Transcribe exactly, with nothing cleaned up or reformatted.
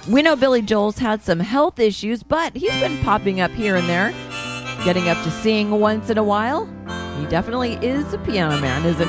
We know Billy Joel's had some health issues, but he's been popping up here and there, getting up to sing once in a while. He definitely is a piano man, isn't he?